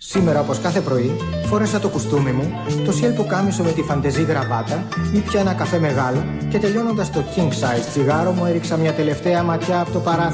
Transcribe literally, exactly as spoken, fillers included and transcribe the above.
Σήμερα, όπως κάθε πρωί, φόρεσα το κουστούμι μου, το σιέλ πουκάμισο με τη φαντεζή γραβάτα, ήπια ένα καφέ μεγάλο και τελειώνοντας το king size τσιγάρο μου έριξα μια τελευταία ματιά από το παράθυρο.